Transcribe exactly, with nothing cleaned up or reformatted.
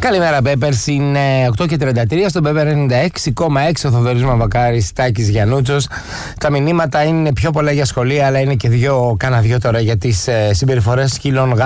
Καλημέρα, Πέπερς. Είναι οκτώ και τριάντα τρία στον Πέπερ ενενήντα έξι κόμμα έξι. Ο Θοδωρής Μαυροκάρης, Τάκης Γιαννούτσος. Τα μηνύματα είναι πιο πολλά για σχολεία, αλλά είναι και δύο, κάνα δυο τώρα για τις ε, συμπεριφορές σκύλων